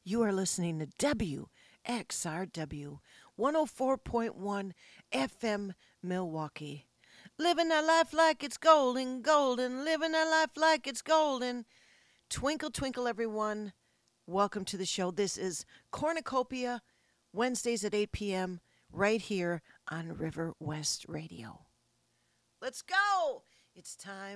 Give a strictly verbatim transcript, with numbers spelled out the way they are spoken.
You are listening to W X R W one oh four point one F M Milwaukee. Living our life like it's golden, golden. Living our life like it's golden. Twinkle, twinkle, everyone. Welcome to the show. This is Cornucopia, Wednesdays at eight p.m. right here on River West Radio. Let's go. It's time